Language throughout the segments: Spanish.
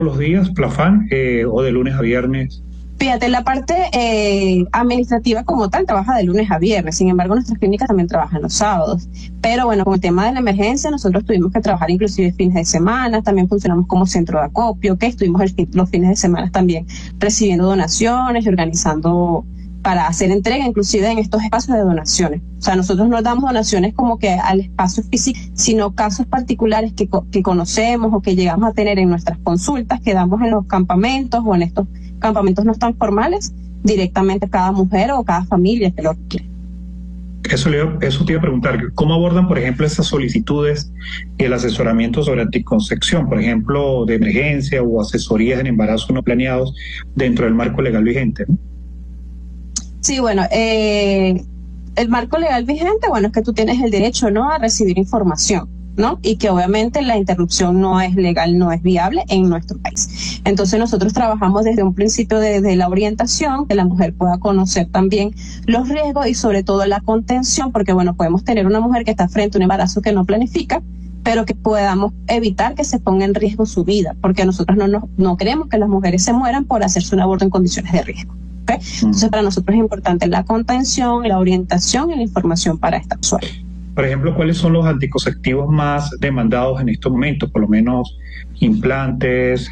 los días, Plafán, o de lunes a viernes? Fíjate, la parte administrativa como tal trabaja de lunes a viernes, sin embargo nuestras clínicas también trabajan los sábados, pero bueno, con el tema de la emergencia nosotros tuvimos que trabajar inclusive fines de semana, también funcionamos como centro de acopio, que estuvimos los fines de semana también recibiendo donaciones y organizando para hacer entrega inclusive en estos espacios de donaciones. O sea, nosotros no damos donaciones como que al espacio físico, sino casos particulares que conocemos o que llegamos a tener en nuestras consultas, que damos en los campamentos o en estos campamentos no tan formales, directamente a cada mujer o cada familia que lo requiere. Eso te iba a preguntar, ¿cómo abordan, por ejemplo, esas solicitudes y el asesoramiento sobre anticoncepción, por ejemplo, de emergencia o asesorías en embarazos no planeados dentro del marco legal vigente, ¿no? Sí, bueno, el marco legal vigente, bueno, es que tú tienes el derecho, ¿no?, a recibir información, ¿no? Y que obviamente la interrupción no es legal, no es viable en nuestro país. Entonces nosotros trabajamos desde un principio desde la orientación, que la mujer pueda conocer también los riesgos y sobre todo la contención, porque bueno, podemos tener una mujer que está frente a un embarazo que no planifica, pero que podamos evitar que se ponga en riesgo su vida, porque nosotros no queremos que las mujeres se mueran por hacerse un aborto en condiciones de riesgo. ¿Okay? Entonces para nosotros es importante la contención, la orientación y la información para esta usuaria. Por ejemplo, ¿cuáles son los anticonceptivos más demandados en estos momentos? Por lo menos implantes,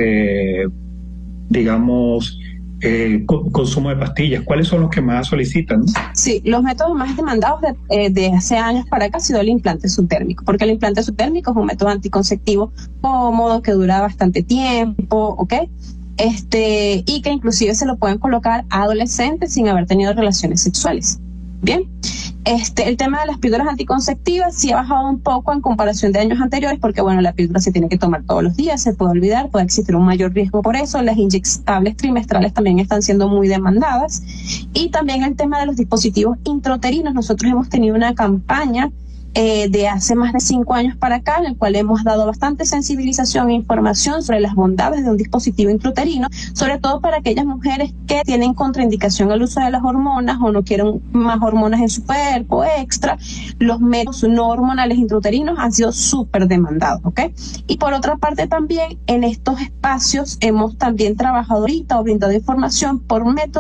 consumo de pastillas. ¿Cuáles son los que más solicitan? Sí, los métodos más demandados de hace años para acá ha sido el implante subdérmico, porque el implante subdérmico es un método anticonceptivo cómodo, que dura bastante tiempo, ¿ok? Y que inclusive se lo pueden colocar a adolescentes sin haber tenido relaciones sexuales. Bien, el tema de las píldoras anticonceptivas sí ha bajado un poco en comparación de años anteriores, porque bueno, la píldora se tiene que tomar todos los días, se puede olvidar, puede existir un mayor riesgo por eso. Las inyectables trimestrales también están siendo muy demandadas, y también el tema de los dispositivos intrauterinos. Nosotros hemos tenido una campaña de hace más de 5 años para acá, en el cual hemos dado bastante sensibilización e información sobre las bondades de un dispositivo intrauterino, sobre todo para aquellas mujeres que tienen contraindicación al uso de las hormonas o no quieren más hormonas en su cuerpo extra. Los métodos no hormonales intrauterinos han sido súper demandados, ¿ok? Y por otra parte también en estos espacios hemos también trabajado ahorita o brindado información por métodos